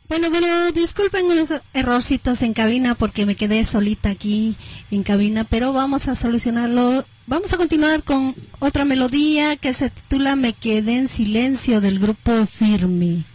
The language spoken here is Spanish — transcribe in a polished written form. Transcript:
Bueno, disculpen los errorcitos en cabina porque me quedé solita aquí en cabina, pero vamos a solucionarlo. Vamos a continuar con otra melodía que se titula Me quedé en silencio del grupo Firme.